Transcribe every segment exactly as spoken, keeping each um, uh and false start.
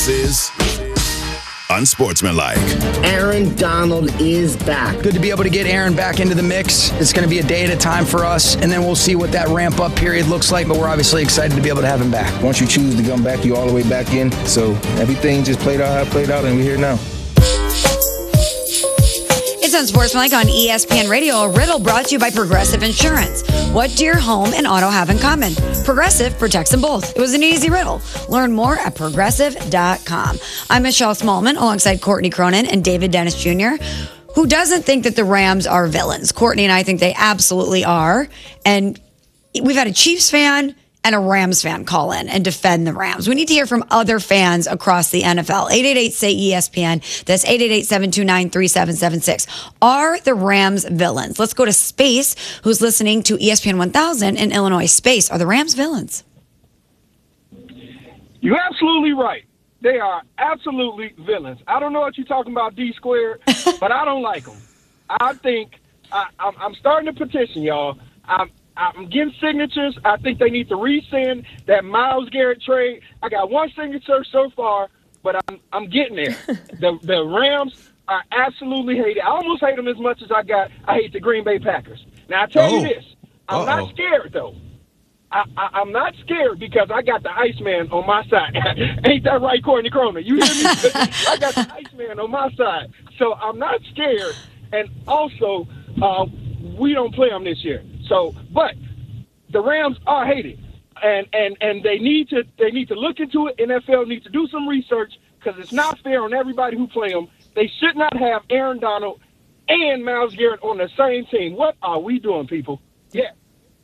This is Unsportsmanlike. Aaron Donald is back. Good to be able to get Aaron back into the mix. It's going to be a day at a time for us, and then we'll see what that ramp-up period looks like, but we're obviously excited to be able to have him back. Once you choose to come back, you all the way back in. So everything just played out how it played out, and we're here now. It's Unsportsmanlike on E S P N Radio. A riddle brought to you by Progressive Insurance. What do your home and auto have in common? Progressive protects them both. It was an easy riddle. Learn more at progressive dot com. I'm Michelle Smallman alongside Courtney Cronin and David Dennis Junior Who doesn't think that the Rams are villains? Courtney and I think they absolutely are. And we've had a Chiefs fan and a Rams fan call in and defend the Rams. We need to hear from other fans across the N F L. eight eight eight, S A Y, E S P N. That's eight eight eight, seven two nine, three seven seven six. Are the Rams villains? Let's go to Space, who's listening to E S P N one thousand in Illinois. Space, are the Rams villains? You're absolutely right. They are absolutely villains. I don't know what you're talking about, D squared, but I don't like them. I think I, I'm, I'm starting to petition, y'all. I'm I'm getting signatures. I think they need to rescind that Myles Garrett trade. I got one signature so far, but I'm I'm getting there. the the Rams are absolutely hated. I almost hate them as much as I got. I hate the Green Bay Packers. Now I tell oh. you this, I'm Uh-oh. not scared though. I, I, I'm not scared because I got the Iceman on my side. Ain't that right, Courtney Cronin? You hear me? I got the Iceman on my side, so I'm not scared. And also, uh, we don't play them this year. So, but the Rams are hated, and, and, and they need to they need to look into it. N F L needs to do some research because it's not fair on everybody who play them. They should not have Aaron Donald and Myles Garrett on the same team. What are we doing, people? Yeah.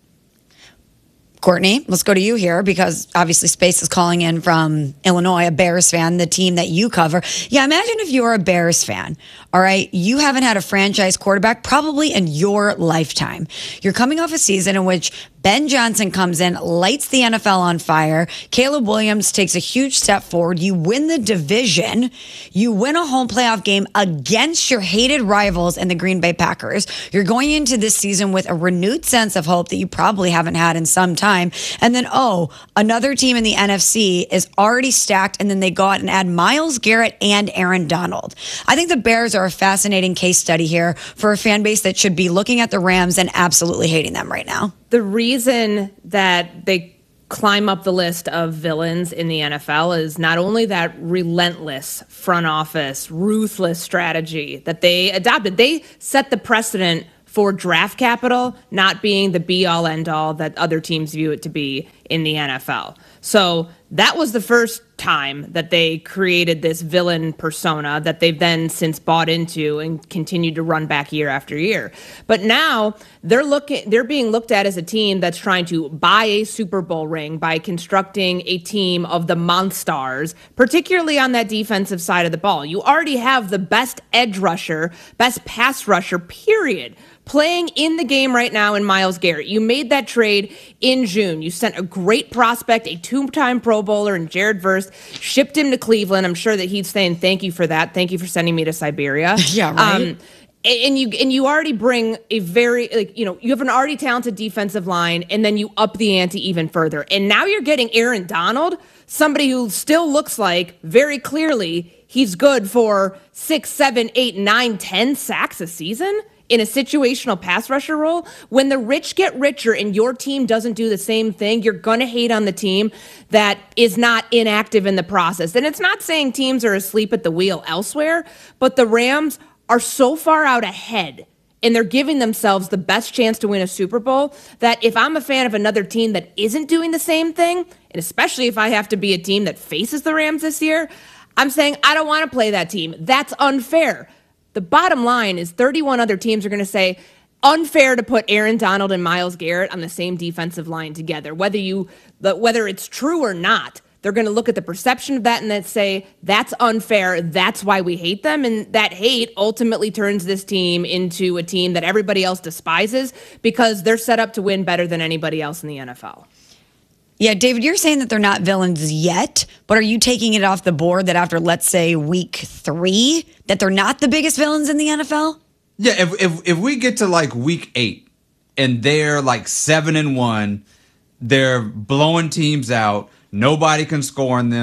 Courtney, let's go to you here because obviously Space is calling in from Illinois, a Bears fan, the team that you cover. Yeah, imagine if you're a Bears fan, all right? You haven't had a franchise quarterback probably in your lifetime. You're coming off a season in which Ben Johnson comes in, lights the N F L on fire. Caleb Williams takes a huge step forward. You win the division. You win a home playoff game against your hated rivals and the Green Bay Packers. You're going into this season with a renewed sense of hope that you probably haven't had in some time. And then, oh, another team in the N F C is already stacked, and then they go out and add Myles Garrett and Aaron Donald. I think the Bears are a fascinating case study here for a fan base that should be looking at the Rams and absolutely hating them right now. The reason that they climb up the list of villains in the N F L is not only that relentless front office, ruthless strategy that they adopted, they set the precedent for draft capital not being the be-all, end-all that other teams view it to be in the N F L. So that was the first time that they created this villain persona that they've then since bought into and continued to run back year after year. But now they're looking, they're being looked at as a team that's trying to buy a Super Bowl ring by constructing a team of the Monstars, particularly on that defensive side of the ball. You already have the best edge rusher, best pass rusher, period, playing in the game right now in Myles Garrett. You made that trade in June. You sent a great prospect, a two-time Pro Bowler in Jared Verse, shipped him to Cleveland. I'm sure that he's saying thank you for that. Thank you for sending me to Siberia. Yeah, right. Um, and you and you already bring a very, like, you know, you have an already talented defensive line, and then you up the ante even further. And now you're getting Aaron Donald, somebody who still looks like very clearly he's good for six, seven, eight, nine, ten sacks a season in a situational pass rusher role. When the rich get richer and your team doesn't do the same thing, you're going to hate on the team that is not inactive in the process. And it's not saying teams are asleep at the wheel elsewhere, but the Rams are so far out ahead and they're giving themselves the best chance to win a Super Bowl that if I'm a fan of another team that isn't doing the same thing, and especially if I have to be a team that faces the Rams this year, I'm saying I don't want to play that team. That's unfair. The bottom line is thirty-one other teams are going to say, unfair to put Aaron Donald and Myles Garrett on the same defensive line together. Whether you, whether it's true or not, they're going to look at the perception of that and then say, that's unfair. That's why we hate them. And that hate ultimately turns this team into a team that everybody else despises because they're set up to win better than anybody else in the N F L. Yeah, David, you're saying that they're not villains yet, but are you taking it off the board that after, let's say, week three, that they're not the biggest villains in the N F L? Yeah, if if if we get to like week eight and they're like seven and one, they're blowing teams out, nobody can score on them,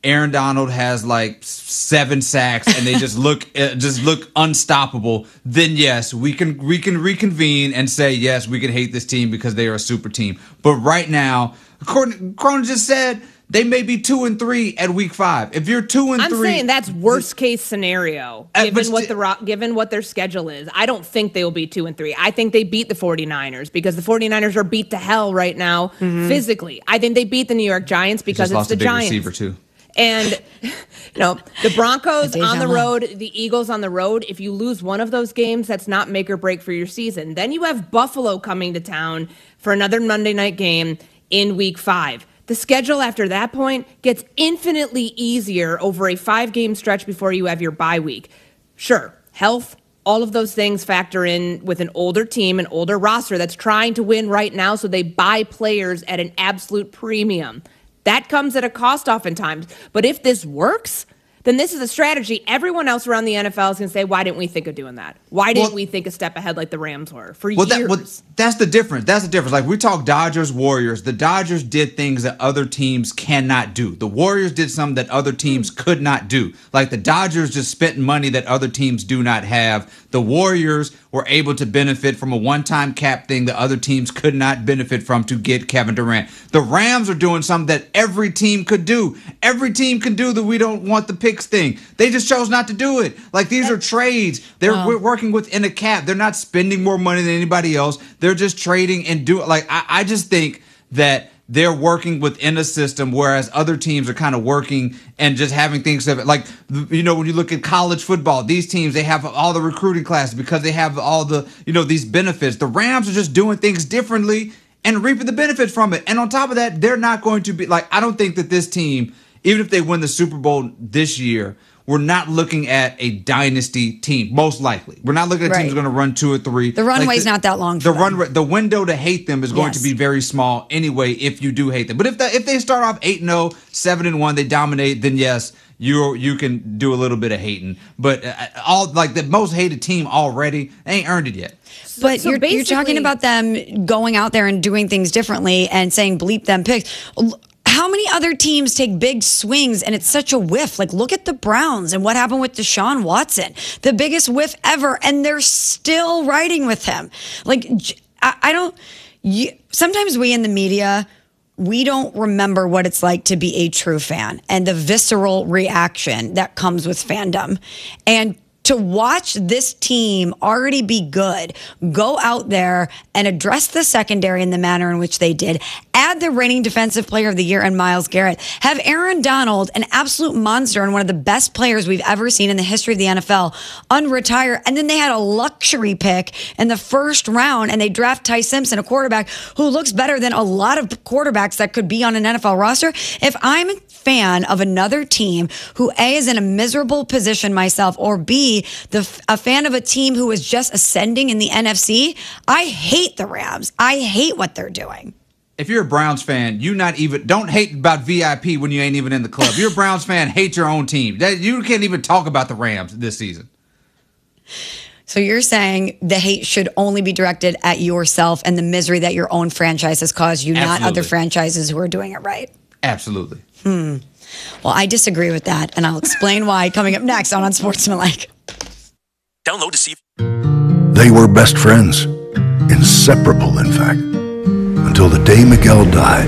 Aaron Donald has like seven sacks and they just look uh, just look unstoppable, then yes, we can we can reconvene and say yes, we can hate this team because they are a super team. But right now, according Cronin just said, they may be two and three at week five. If you're two and I'm three, I'm saying that's worst case scenario, uh, given what st- the given what their schedule is. I don't think they will be two and three. I think they beat the 49ers because the 49ers are beat to hell right now mm-hmm. physically. I think they beat the New York Giants because it's the Giants. Receiver too. And, you know, the Broncos on the road, the Eagles on the road. If you lose one of those games, that's not make or break for your season. Then you have Buffalo coming to town for another Monday night game in week five. The schedule after that point gets infinitely easier over a five-game stretch before you have your bye week. Sure, health, all of those things factor in with an older team, an older roster that's trying to win right now, so they buy players at an absolute premium. That comes at a cost oftentimes. But if this works, then this is a strategy. Everyone else around the N F L is going to say, why didn't we think of doing that? Why didn't well, we think a step ahead like the Rams were for well, years? That, well, that's the difference. That's the difference. Like we talk Dodgers, Warriors. The Dodgers did things that other teams cannot do. The Warriors did something that other teams could not do. Like the Dodgers just spent money that other teams do not have. The Warriors were able to benefit from a one-time cap thing that other teams could not benefit from to get Kevin Durant. The Rams are doing something that every team could do. Every team can do the we don't want the picks thing. They just chose not to do it. Like these are trades. They're wow. we're working within a cap. They're not spending more money than anybody else. They're just trading and do it. Like I, I just think that they're working within a system, whereas other teams are kind of working and just having things that, like, you know, when you look at college football, these teams, they have all the recruiting classes because they have all the, you know, these benefits. The Rams are just doing things differently and reaping the benefits from it. And on top of that, they're not going to be, like, I don't think that this team, even if they win the Super Bowl this year, we're not looking at a dynasty team, most likely. We're not looking at right. teams going to run two or three. The runway's like the, not that long for the them. run, the window to hate them is going yes. to be very small anyway if you do hate them. But if the, if they start off eight and oh, seven and one, they dominate, then yes, you you can do a little bit of hating. But uh, all like the most hated team already, they ain't earned it yet. But so you're, you're talking about them going out there and doing things differently and saying bleep them picks. How many other teams take big swings and it's such a whiff? Like, look at the Browns and what happened with Deshaun Watson. The biggest whiff ever, and they're still riding with him. Like, I, I don't... You, sometimes we in the media, we don't remember what it's like to be a true fan and the visceral reaction that comes with fandom. And to watch this team already be good, go out there and address the secondary in the manner in which they did, add the reigning defensive player of the year and Myles Garrett, have Aaron Donald, an absolute monster and one of the best players we've ever seen in the history of the N F L, unretire. And then they had a luxury pick in the first round and they draft Ty Simpson, a quarterback who looks better than a lot of quarterbacks that could be on an N F L roster. If I'm a fan of another team who A, is in a miserable position myself, or B, The, a fan of a team who is just ascending in the N F C, I hate the Rams. I hate what they're doing. If you're a Browns fan, you not even don't hate about V I P when you ain't even in the club. You're a Browns fan, hate your own team. That, you can't even talk about the Rams this season. So you're saying the hate should only be directed at yourself and the misery that your own franchise has caused you, Absolutely. not other franchises who are doing it right. Absolutely. Hmm. Well, I disagree with that, and I'll explain why coming up next on Unsportsmanlike. Download to see. They were best friends, inseparable, in fact, until the day Miguel died.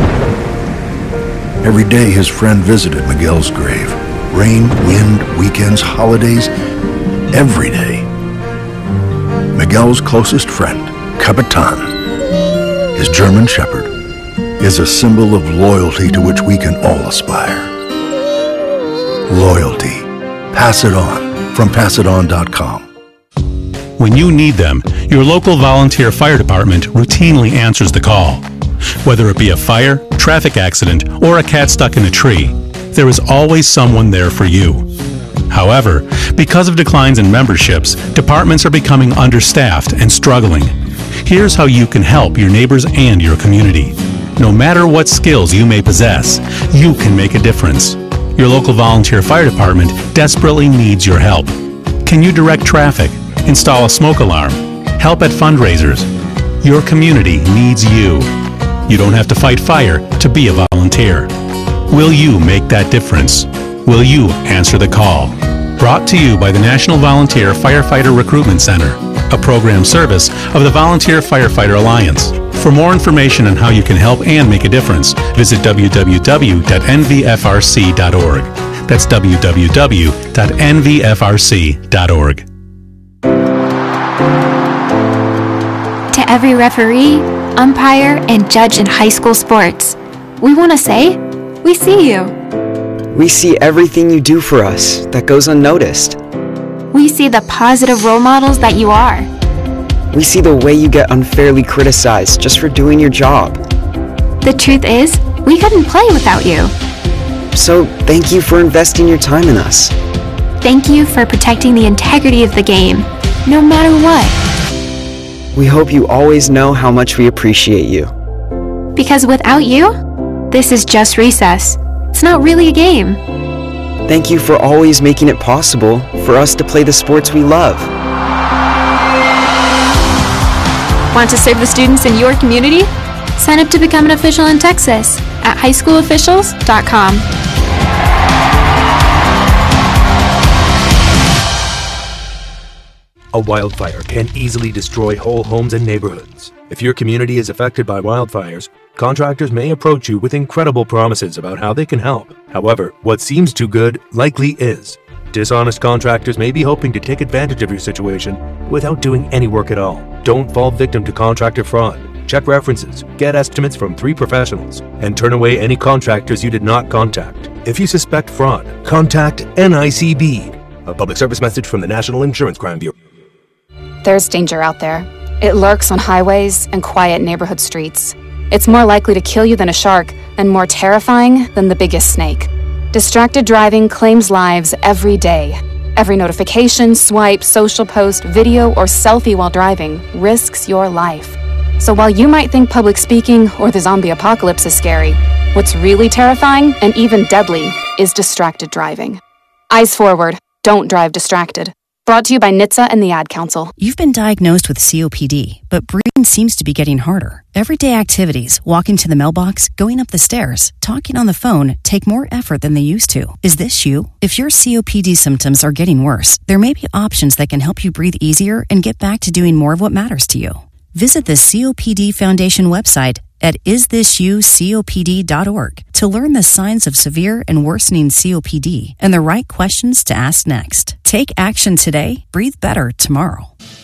Every day his friend visited Miguel's grave. Rain, wind, weekends, holidays, every day. Miguel's closest friend, Capitan, his German Shepherd, is a symbol of loyalty to which we can all aspire. Loyalty. Pass it on. From pass it on dot com. When you need them, your local volunteer fire department routinely answers the call. Whether it be a fire, traffic accident, or a cat stuck in a tree, there is always someone there for you. However, because of declines in memberships, departments are becoming understaffed and struggling. Here's how you can help your neighbors and your community. No matter what skills you may possess, you can make a difference. Your local volunteer fire department desperately needs your help. Can you direct traffic, install a smoke alarm, help at fundraisers? Your community needs you. You don't have to fight fire to be a volunteer. Will you make that difference? Will you answer the call? Brought to you by the National Volunteer Firefighter Recruitment Center, a program service of the Volunteer Firefighter Alliance. For more information on how you can help and make a difference, visit w w w dot n v f r c dot org. That's w w w dot n v f r c dot org. To every referee, umpire, and judge in high school sports, we want to say, we see you. We see everything you do for us that goes unnoticed. We see the positive role models that you are. We see the way you get unfairly criticized just for doing your job. The truth is, we couldn't play without you. So thank you for investing your time in us. Thank you for protecting the integrity of the game, no matter what. We hope you always know how much we appreciate you. Because without you, this is just recess. It's not really a game. Thank you for always making it possible for us to play the sports we love. Want to serve the students in your community? Sign up to become an official in Texas at high school officials dot com. A wildfire can easily destroy whole homes and neighborhoods. If your community is affected by wildfires, contractors may approach you with incredible promises about how they can help. However, what seems too good likely is. Dishonest contractors may be hoping to take advantage of your situation without doing any work at all. Don't fall victim to contractor fraud. Check references, get estimates from three professionals, and turn away any contractors you did not contact. If you suspect fraud, contact N I C B. A public service message from the National Insurance Crime Bureau. There's danger out there. It lurks on highways and quiet neighborhood streets. It's more likely to kill you than a shark, and more terrifying than the biggest snake. Distracted driving claims lives every day. Every notification, swipe, social post, video, or selfie while driving risks your life. So while you might think public speaking or the zombie apocalypse is scary, what's really terrifying and even deadly is distracted driving. Eyes forward. Don't drive distracted. Brought to you by N H T S A and the Ad Council. You've been diagnosed with C O P D, but breathing seems to be getting harder. Everyday activities, walking to the mailbox, going up the stairs, talking on the phone, take more effort than they used to. Is this you? If your C O P D symptoms are getting worse, there may be options that can help you breathe easier and get back to doing more of what matters to you. Visit the C O P D Foundation website at is this you C O P D dot org to learn the signs of severe and worsening C O P D and the right questions to ask next. Take action today, breathe better tomorrow.